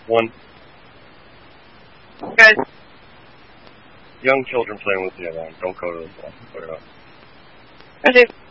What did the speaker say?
One. Good. Young children playing with the other one. Don't go to the ball. Put it up. Roger.